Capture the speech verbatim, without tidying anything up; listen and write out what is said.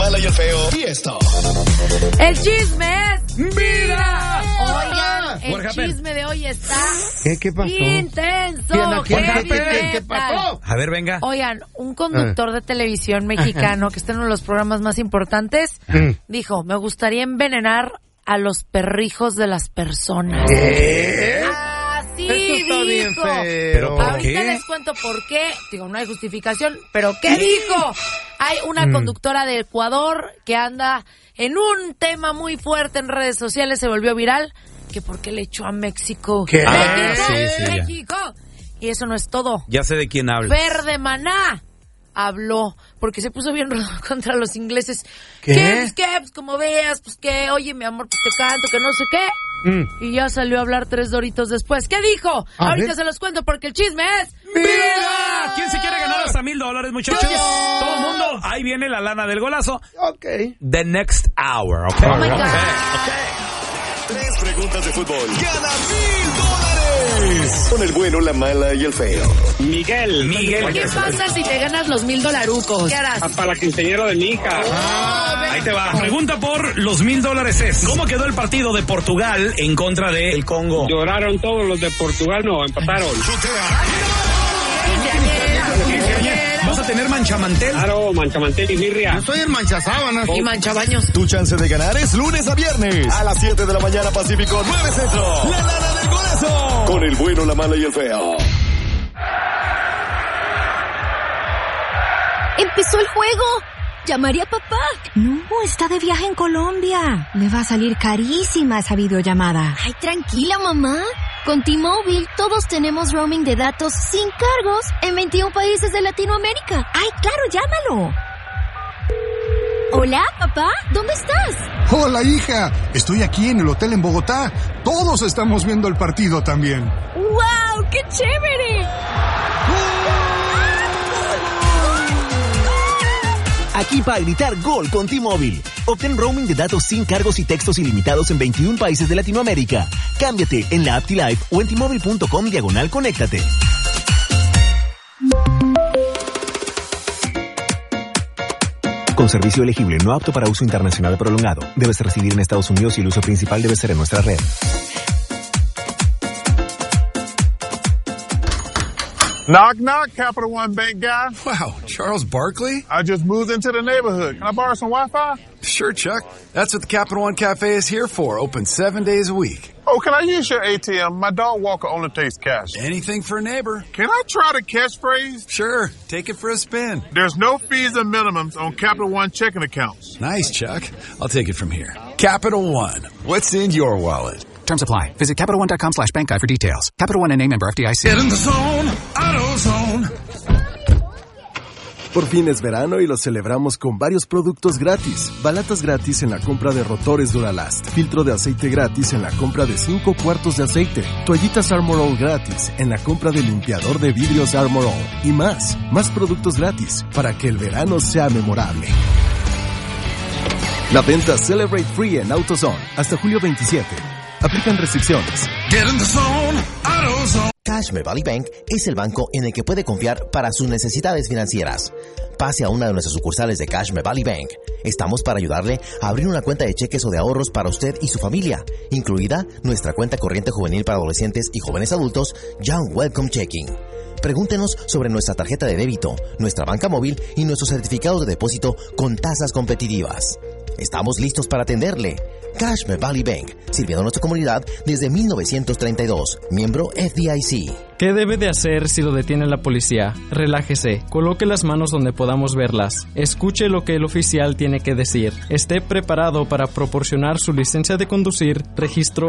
Mala y el Feo. Y esto. El chisme es ¡Vida! Oigan, el chisme de hoy está ¿Qué, qué pasó? intenso. ¿Qué, ¿Qué, qué, qué, qué pasó? A ver, venga. Oigan, un conductor de televisión mexicano que está en uno de los programas más importantes dijo, me gustaría envenenar a los perrijos de las personas. ¿Qué? Así Eso está dijo. bien feo. ¿Pero por Ahorita qué? les cuento por qué. Digo, no hay justificación, pero ¿qué dijo? Hay una mm. conductora de Ecuador que anda en un tema muy fuerte en redes sociales, se volvió viral, que por qué le echó a México. ¿Qué? Ah, sí, sí, ya. México. Y eso no es todo. Ya sé de quién habla. Verde Maná habló, porque se puso bien rudo contra los ingleses. ¿Qué? ¿Qué? Pues, ¿qué? Pues como veas, pues que, oye, mi amor, pues te canto, que no sé qué. Mm. Y ya salió a hablar tres doritos después. ¿Qué dijo? A Ahorita ver. se los cuento porque el chisme es... ¡Vida! ¿Quién se quiere ganar hasta mil dólares, muchachos? Yo. Todo el mundo. Ahí viene la lana del golazo. Ok. The next hour, ¿ok? Oh my God. Tres preguntas de fútbol. Gana mil dólares. Con el bueno, la mala y el feo. Miguel. Miguel. ¿Qué pasa si te ganas los mil dolarucos? ¿Qué harás? Para la quinceañera de mi hija. Ahí te va. Pregunta por los mil dólares es: ¿cómo quedó el partido de Portugal en contra de el Congo? Lloraron todos los de Portugal, no, empataron. ¿Vas a tener manchamantel? Claro, manchamantel y birria. Yo soy el manchasábanas. Y manchabaños. Tu chance de ganar es lunes a viernes a las siete de la mañana Pacífico, nueve Centro. La lana del golazo. Con el bueno, la mala y el feo. ¡Empezó el juego! ¿Llamaré a papá? No, está de viaje en Colombia. Le va a salir carísima esa videollamada. Ay, tranquila, mamá. Con T-Mobile todos tenemos roaming de datos sin cargos en veintiún países de Latinoamérica. ¡Ay, claro, llámalo! Hola, papá, ¿dónde estás? Hola, hija. Estoy aquí en el hotel en Bogotá. Todos estamos viendo el partido también. ¡Wow! ¡Qué chévere! Aquí para gritar gol con T-Mobile. Obtén roaming de datos sin cargos y textos ilimitados en veintiún países de Latinoamérica. Cámbiate en la app T-Life o en T-Mobile punto com diagonal conéctate. Con servicio elegible no apto para uso internacional prolongado. Debes residir en Estados Unidos y el uso principal debe ser en nuestra red. Knock, knock, Capital One Bank guy. Wow, Charles Barkley? I just moved into the neighborhood. Can I borrow some Wi-Fi? Sure, Chuck. That's what the Capital One Cafe is here for. Open seven days a week. Oh, can I use your A T M? My dog Walker only takes cash. Anything for a neighbor. Can I try the catchphrase? Sure, take it for a spin. There's no fees and minimums on Capital One checking accounts. Nice, Chuck. I'll take it from here. Capital One. What's in your wallet? Terms apply. Visit Capital One dot com slash bank guide for details. Capital One N A member F D I C. Get in the zone, AutoZone. Por fin es verano y lo celebramos con varios productos gratis. Balatas gratis en la compra de rotores Duralast. Filtro de aceite gratis en la compra de cinco cuartos de aceite. Toallitas Armor All gratis en la compra de limpiador de vidrios Armor All. Y más, más productos gratis para que el verano sea memorable. La venta Celebrate Free en AutoZone hasta julio veintisiete. Aplican restricciones. Get in the zone, AutoZone. Cashme Valley Bank es el banco en el que puede confiar para sus necesidades financieras. Pase a una de nuestras sucursales de Cashme Valley Bank. Estamos para ayudarle a abrir una cuenta de cheques o de ahorros para usted y su familia, incluida nuestra cuenta corriente juvenil para adolescentes y jóvenes adultos, Young Welcome Checking. Pregúntenos sobre nuestra tarjeta de débito, nuestra banca móvil y nuestros certificados de depósito con tasas competitivas. Estamos listos para atenderle. Cashme Valley Bank, sirviendo a nuestra comunidad desde mil novecientos treinta y dos, miembro F D I C. ¿Qué debe de hacer si lo detiene la policía? Relájese, coloque las manos donde podamos verlas, escuche lo que el oficial tiene que decir, esté preparado para proporcionar su licencia de conducir, registro